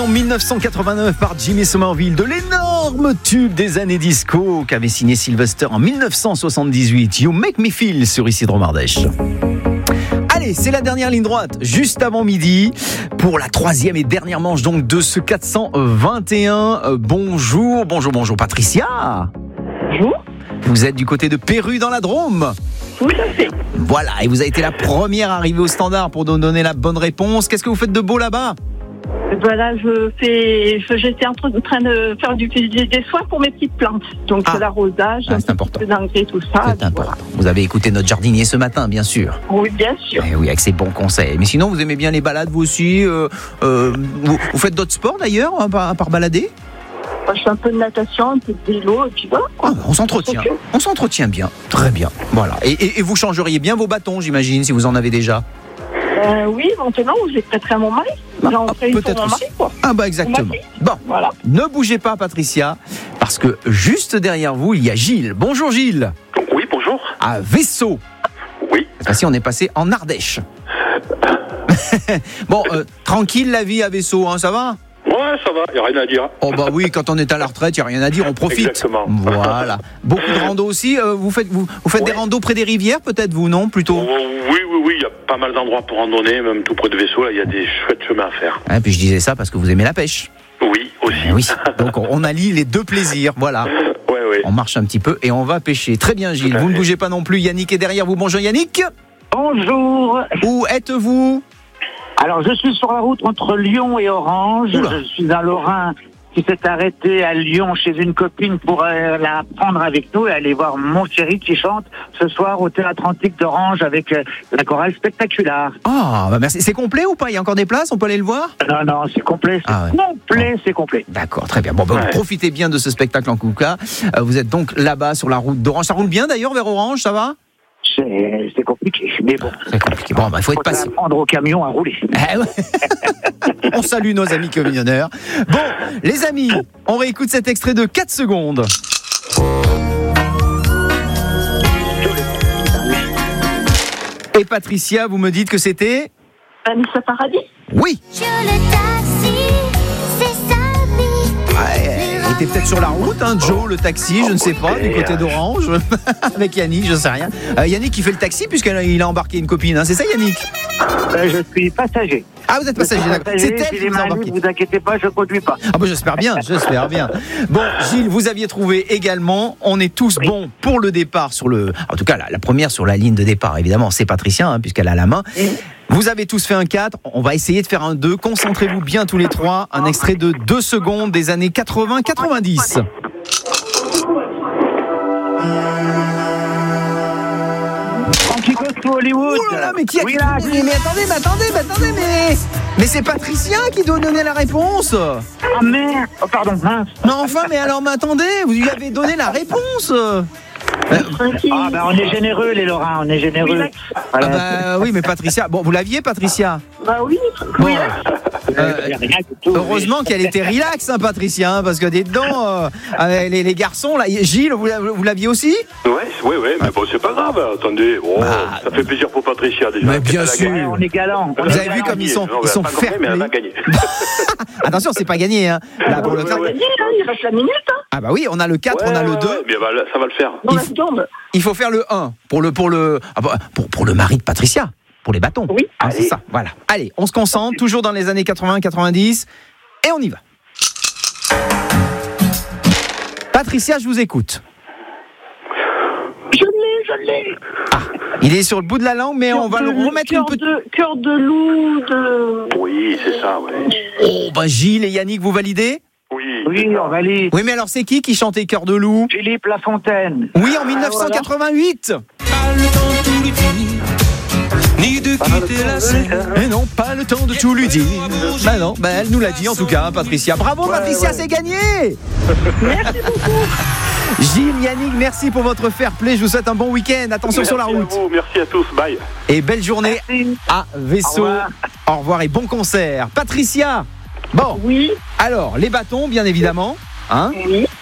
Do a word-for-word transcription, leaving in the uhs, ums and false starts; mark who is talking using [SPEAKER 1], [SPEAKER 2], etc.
[SPEAKER 1] en dix-neuf cent quatre-vingt-neuf par Jimmy Somerville, de l'énorme tube des années disco qu'avait signé Sylvester en dix-neuf cent soixante-dix-huit. You Make Me Feel sur Isidro Mardèche. Allez, c'est la dernière ligne droite, juste avant midi, pour la troisième et dernière manche donc de ce quatre cent vingt et un. Euh, bonjour, bonjour, bonjour Patricia.
[SPEAKER 2] Bonjour.
[SPEAKER 1] Vous êtes du côté de Péru dans la Drôme.
[SPEAKER 2] Tout à fait.
[SPEAKER 1] Voilà, et vous avez été la première arrivée au standard pour nous donner la bonne réponse. Qu'est-ce que vous faites de beau là-bas ?
[SPEAKER 2] Voilà, je fais, je, j'étais en train de faire du, des soins pour mes petites plantes. Donc,
[SPEAKER 1] Ah.
[SPEAKER 2] l'arrosage,
[SPEAKER 1] Ah, c'est important.
[SPEAKER 2] d'engrais, tout ça.
[SPEAKER 1] C'est important. Vous avez écouté notre jardinier ce matin, bien sûr.
[SPEAKER 2] Oui, bien sûr.
[SPEAKER 1] Eh oui, avec ses bons conseils. Mais sinon, vous aimez bien les balades, vous aussi euh, euh, vous, vous faites d'autres sports d'ailleurs, à part, à part balader ?
[SPEAKER 2] Moi, je fais un peu de natation, un peu de vélo, et puis voilà.
[SPEAKER 1] Ah, on s'entretient. On s'entretient bien. Très bien. Voilà. Et, et, et vous changeriez bien vos bâtons, j'imagine, si vous en avez déjà ?
[SPEAKER 2] Euh, oui, maintenant, j'ai prêté à mon mari. J'en
[SPEAKER 1] Ah,
[SPEAKER 2] ferai une
[SPEAKER 1] peut-être
[SPEAKER 2] pour mon
[SPEAKER 1] aussi.
[SPEAKER 2] mari, quoi.
[SPEAKER 1] Ah bah exactement. Bon,
[SPEAKER 2] Voilà.
[SPEAKER 1] ne bougez pas, Patricia, parce que juste derrière vous, il y a Gilles. Bonjour Gilles.
[SPEAKER 3] Oui, bonjour.
[SPEAKER 1] À Vaisseau.
[SPEAKER 3] Oui.
[SPEAKER 1] Cette fois-ci, on est passé en Ardèche. Bon, euh, tranquille la vie à Vaisseau, hein, ça va ?
[SPEAKER 3] Ouais, ça va, il n'y a rien à dire.
[SPEAKER 1] Oh bah oui, quand on est à la retraite, il n'y a rien à dire, on profite.
[SPEAKER 3] Exactement.
[SPEAKER 1] Voilà. Beaucoup de rando aussi. euh, vous faites, vous, vous faites
[SPEAKER 3] Ouais.
[SPEAKER 1] des randos près des rivières, peut-être vous, non ? Plutôt.
[SPEAKER 3] Oh, oui, oui, oui, il y a pas mal d'endroits pour randonner, même tout près de Vaisseau, là, il y a des chouettes chemins à faire.
[SPEAKER 1] Et puis je disais ça parce que vous aimez la pêche.
[SPEAKER 3] Oui, aussi.
[SPEAKER 1] Eh oui. Donc on allie les deux plaisirs. Voilà.
[SPEAKER 3] Ouais, ouais.
[SPEAKER 1] On marche un petit peu et on va pêcher. Très bien, Gilles.
[SPEAKER 3] Tout à
[SPEAKER 1] Vous ne
[SPEAKER 3] fait.
[SPEAKER 1] bougez pas non plus. Yannick est derrière vous. Bonjour Yannick.
[SPEAKER 4] Bonjour.
[SPEAKER 1] Où êtes-vous ?
[SPEAKER 4] Alors, je suis sur la route entre Lyon et Orange.
[SPEAKER 1] Oula.
[SPEAKER 4] Je suis un Lorrain qui s'est arrêté à Lyon chez une copine pour euh, la prendre avec nous et aller voir mon chéri qui chante ce soir au Théâtre Antique d'Orange avec euh, la chorale Spectaculaire.
[SPEAKER 1] Ah, bah merci. C'est complet ou pas ? Il y a encore des places ? On peut aller le voir ?
[SPEAKER 4] Non, non, c'est complet, c'est
[SPEAKER 1] Ah ouais.
[SPEAKER 4] complet, c'est complet.
[SPEAKER 1] D'accord, très bien. Bon, bah,
[SPEAKER 3] Ouais.
[SPEAKER 1] vous profitez bien de ce spectacle en tout cas. Euh, vous êtes donc là-bas sur la route d'Orange. Ça roule bien d'ailleurs vers Orange, ça va ?
[SPEAKER 4] C'est, c'est compliqué, mais bon.
[SPEAKER 1] C'est compliqué. Bon, bah, il faut être
[SPEAKER 4] Faut
[SPEAKER 1] patient.
[SPEAKER 4] apprendre au camion à rouler.
[SPEAKER 1] Eh ouais. On salue nos amis camionneurs. Bon, les amis, on réécoute cet extrait de quatre secondes. Et Patricia, vous me dites que c'était ?
[SPEAKER 2] Vanessa Paradis.
[SPEAKER 1] Oui.
[SPEAKER 5] Sur le taxi, c'est sa vie.
[SPEAKER 1] Ouais, il était peut-être sur la route, hein, Joe, le taxi, je ne sais pas, du côté d'Orange, avec Yannick, je sais rien. Euh, Yannick qui fait le taxi puisqu'il a embarqué une copine, hein, c'est ça Yannick ?
[SPEAKER 4] Euh, je suis passager.
[SPEAKER 1] Ah, vous êtes passager,
[SPEAKER 4] Je suis
[SPEAKER 1] d'accord. C'est
[SPEAKER 4] passager,
[SPEAKER 1] elle
[SPEAKER 4] j'ai
[SPEAKER 1] qui
[SPEAKER 4] les
[SPEAKER 1] vous a
[SPEAKER 4] mains
[SPEAKER 1] embarqué.
[SPEAKER 4] libres, vous inquiétez pas, je conduis pas.
[SPEAKER 1] Ah bah j'espère bien, j'espère bien. Bon, Gilles, vous aviez trouvé également, on est tous
[SPEAKER 4] Oui.
[SPEAKER 1] bons pour le départ sur le... En tout cas, la, la première sur la ligne de départ, évidemment, c'est Patricia, hein, puisqu'elle a la main. Vous avez tous fait un quatre, on va essayer de faire un deux. Concentrez-vous bien tous les trois. Un extrait de deux secondes des années quatre-vingts quatre-vingt-dix.
[SPEAKER 4] Frankie Goes to Hollywood.
[SPEAKER 1] Oh là là, mais qui a
[SPEAKER 4] Oui,
[SPEAKER 1] qui
[SPEAKER 4] là,
[SPEAKER 1] mais, mais attendez, mais attendez, mais attendez, mais... Mais c'est Patricia qui doit donner la réponse.
[SPEAKER 4] Ah merde. Oh, pardon, mince.
[SPEAKER 1] Mais enfin, mais alors, mais attendez, vous lui avez donné la réponse.
[SPEAKER 2] Francky.
[SPEAKER 4] Ah ben on est généreux les Lorrains, on est généreux.
[SPEAKER 2] Relax.
[SPEAKER 1] Ah
[SPEAKER 4] Voilà.
[SPEAKER 1] bah oui, mais Patricia, bon, vous l'aviez Patricia ?
[SPEAKER 2] Bah oui.
[SPEAKER 1] Bon,
[SPEAKER 4] Euh, y a rien du tout.
[SPEAKER 1] heureusement qu'elle était relax, hein, Patricia, hein, parce que des dedans, euh, avec les, les garçons, là, Gilles, vous, l'a- vous l'aviez aussi ?
[SPEAKER 3] Ouais, ouais, ouais, mais bon, c'est pas grave, attendez. Oh,
[SPEAKER 1] Bah,
[SPEAKER 3] ça fait plaisir pour Patricia déjà.
[SPEAKER 1] mais bien
[SPEAKER 3] Elle a
[SPEAKER 1] sûr.
[SPEAKER 3] gagné.
[SPEAKER 4] Ouais, on est galant. on
[SPEAKER 3] Elle
[SPEAKER 4] est
[SPEAKER 1] Vous
[SPEAKER 3] a
[SPEAKER 1] avez vu
[SPEAKER 4] galant.
[SPEAKER 1] comme ils sont,
[SPEAKER 3] Non,
[SPEAKER 1] ils
[SPEAKER 3] elle a
[SPEAKER 1] sont
[SPEAKER 3] pas gagné, mais elle a
[SPEAKER 1] fair-play.
[SPEAKER 3] gagné.
[SPEAKER 1] Attention, c'est pas gagné, hein. Là, pour le
[SPEAKER 3] Ouais,
[SPEAKER 1] quatre-
[SPEAKER 3] ouais,
[SPEAKER 2] Gagné, hein, il reste la minute, hein.
[SPEAKER 1] Ah bah oui, on a le quatre, on a le
[SPEAKER 3] Ouais,
[SPEAKER 1] deux.
[SPEAKER 3] ouais, mais bah, là, ça va le faire.
[SPEAKER 2] Dans
[SPEAKER 1] Il
[SPEAKER 2] la
[SPEAKER 1] faut-
[SPEAKER 2] seconde.
[SPEAKER 1] Il faut faire le un pour le, pour le, ah bah, pour, pour le mari de Patricia, pour les bâtons.
[SPEAKER 2] Oui.
[SPEAKER 1] Ah, c'est ça, voilà. Allez, on se concentre, toujours dans les années quatre-vingts quatre-vingt-dix, et on y va. Patricia, je vous écoute.
[SPEAKER 2] Je l'ai, je l'ai.
[SPEAKER 1] Ah, il est sur le bout de la langue, mais on va le remettre une
[SPEAKER 2] cœur
[SPEAKER 1] petite...
[SPEAKER 2] de, cœur de loup, de...
[SPEAKER 3] Oui, c'est ça, ouais.
[SPEAKER 1] Oh, bah Gilles et Yannick, vous validez ?
[SPEAKER 3] Oui.
[SPEAKER 4] Oui, on valide.
[SPEAKER 1] Oui, mais alors c'est qui qui chantait Cœur de loup ?
[SPEAKER 4] Philippe Lafontaine.
[SPEAKER 1] Oui, en dix-neuf cent quatre-vingt-huit.
[SPEAKER 6] Pas le temps de tout lui dire, ni de quitter la scène.
[SPEAKER 1] Mais non, pas le temps de tout lui dire. Bah non, bah elle nous l'a dit en tout cas, hein, Patricia. Bravo Patricia, c'est gagné.
[SPEAKER 2] Merci beaucoup.
[SPEAKER 1] Gilles, Yannick, merci pour votre fair play. Je vous souhaite un bon week-end. Attention
[SPEAKER 3] Merci
[SPEAKER 1] sur la
[SPEAKER 3] à
[SPEAKER 1] route.
[SPEAKER 3] vous, merci à tous, bye.
[SPEAKER 1] Et belle journée
[SPEAKER 4] Merci.
[SPEAKER 1] à Vaisseau.
[SPEAKER 4] Au revoir.
[SPEAKER 1] Au revoir et bon concert. Patricia, bon,
[SPEAKER 2] Oui,
[SPEAKER 1] alors, les bâtons, bien évidemment. Hein,
[SPEAKER 2] oui.